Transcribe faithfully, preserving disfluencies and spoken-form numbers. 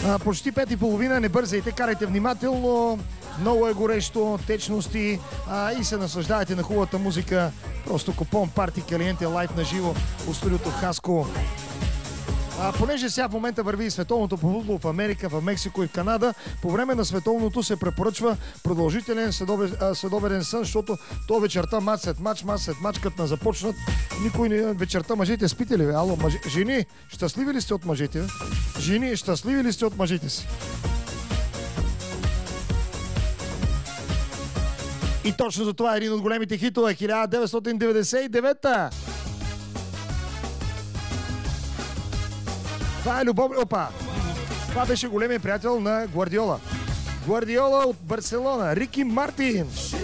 А, почти пет и половина, не бързайте, карайте внимателно. Много е горещо, течности а, и се наслаждавайте на хубавата музика. Просто Купон Парти Калиенте лайв на живо от студиото в Хаско. А, понеже сега в момента върви и световното по футбол в Америка, в Мексико и в Канада, по време на световното се препоръчва продължителен следобеден сън, защото то вечерта мач след мач, мач след мач, като на започнат, никой не... Вечерта мъжете спите ли, бе? Ало, мъж... жени, щастливи ли сте от мъжете? Жени, щастливи ли сте от мъжете си? И точно за това е един от големите хитове, хиляда деветстотин деветдесет и девета. Това е любов... Опа! Това беше големия приятел на Гвардиола. Гвардиола от Барселона, Рики Мартин.